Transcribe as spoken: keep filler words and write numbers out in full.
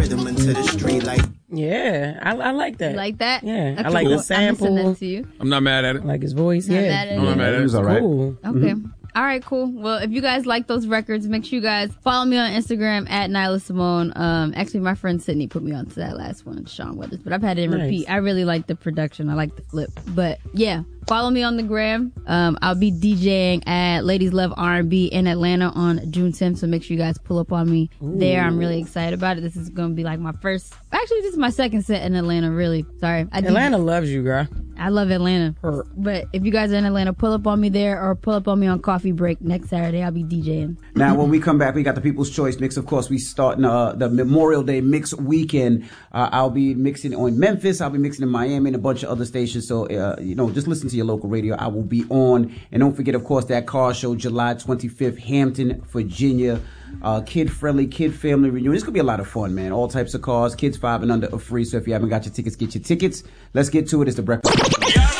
rhythm into the street like. Yeah, I, I like that. You like that? Yeah, That's I like cool. the sample. I'm listening to you. I'm not mad at it. I like his voice. Not yeah, mad at I'm not mad at it. It was all right. cool. Okay. Mm-hmm. All right, cool. Well, if you guys like those records, make sure you guys follow me on Instagram at Nyla Simone. Um, actually, my friend Sydney put me onto that last one, Sean Weathers, but I've had it in Nice. repeat. I really like the production. I like the flip. But yeah, follow me on the gram. Um, I'll be DJing at Ladies Love R and B in Atlanta on June tenth, so make sure you guys pull up on me Ooh. there. I'm really excited about it. This is going to be like my first, actually, this is my second set in Atlanta, really. Sorry. I Atlanta loves you, girl. I love Atlanta. Her. But if you guys are in Atlanta, pull up on me there or pull up on me on Coffee Break next Saturday. I'll be DJing. Now, when we come back, we got the People's Choice mix. Of course, we starting uh, the Memorial Day mix weekend. Uh, I'll be mixing on Memphis. I'll be mixing in Miami and a bunch of other stations. So, uh, you know, just listen to your local radio. I will be on. And don't forget, of course, that car show, July twenty-fifth, Hampton, Virginia. Uh, kid-friendly, kid-family reunion. It's going to be a lot of fun, man. All types of cars. Kids five and under are free. So if you haven't got your tickets, get your tickets. Let's get to it. It's the Breakfast. Yeah.